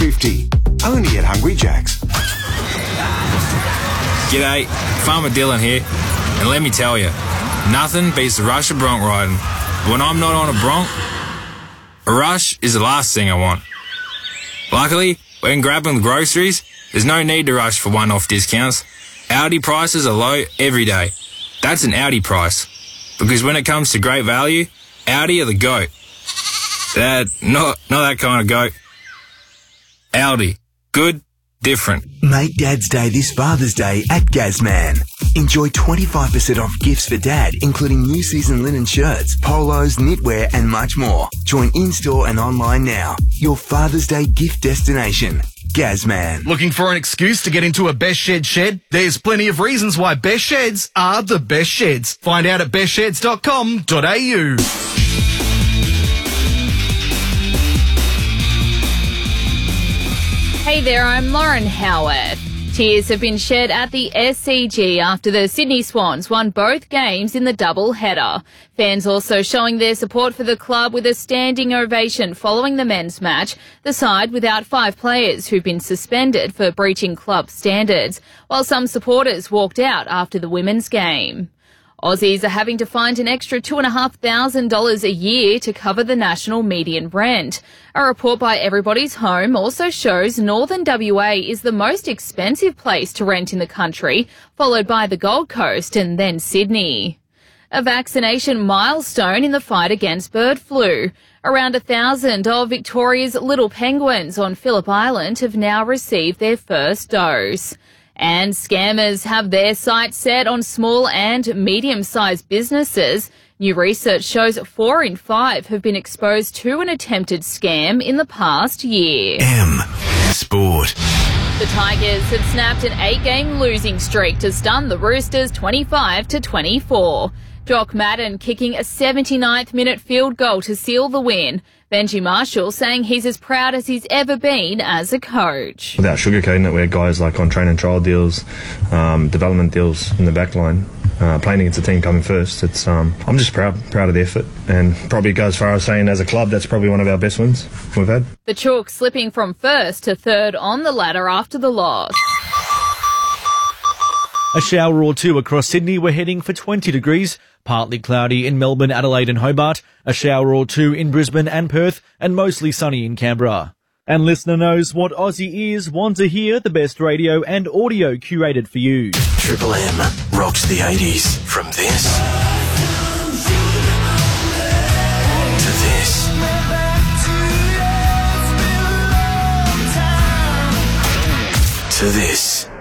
$1.50. Only at Hungry Jack's. G'day, Farmer Dylan here, and let me tell you, nothing beats the rush of bronc riding. When I'm not on a bronc, a rush is the last thing I want. Luckily, when grabbing groceries, there's no need to rush for one-off discounts. Aldi prices are low every day. That's an Aldi price. Because when it comes to great value, Aldi are the GOAT. Not that kind of goat. Aldi. Good, different. Make Dad's Day this Father's Day at Gazman. Enjoy 25% off gifts for Dad, including new season linen shirts, polos, knitwear and much more. Join in-store and online now. Your Father's Day gift destination. Gazman. Looking for an excuse to get into a Best Shed shed? There's plenty of reasons why Best Sheds are the best sheds. Find out at bestsheds.com.au. Hey there, I'm Lauren Howarth. Tears have been shed at the SCG after the Sydney Swans won both games in the double header. Fans also showing their support for the club with a standing ovation following the men's match, the side without 5 players who've been suspended for breaching club standards, while some supporters walked out after the women's game. Aussies are having to find an extra $2,500 a year to cover the national median rent. A report by Everybody's Home also shows Northern WA is the most expensive place to rent in the country, followed by the Gold Coast and then Sydney. A vaccination milestone in the fight against bird flu. Around 1,000 of Victoria's little penguins on Phillip Island have now received their first dose. And scammers have their sights set on small and medium-sized businesses. New research shows 4 in 5 have been exposed to an attempted scam in the past year. Sport. The Tigers have snapped an 8-game losing streak to stun the Roosters 25-24. Jock Madden kicking a 79th minute field goal to seal the win. Benji Marshall saying he's as proud as he's ever been as a coach. Without sugarcoating it, we had guys like on train and trial deals, development deals in the back line, playing against the team coming first. I'm just proud of the effort, and probably go as far as saying as a club that's probably one of our best wins we've had. The Chooks slipping from first to third on the ladder after the loss. A shower or two across Sydney. We're heading for 20 degrees. Partly cloudy in Melbourne, Adelaide and Hobart. A shower or two in Brisbane and Perth. And mostly sunny in Canberra. And listener knows what Aussie ears want to hear. The best radio and audio curated for you. Triple M rocks the 80s. From this to this. To this.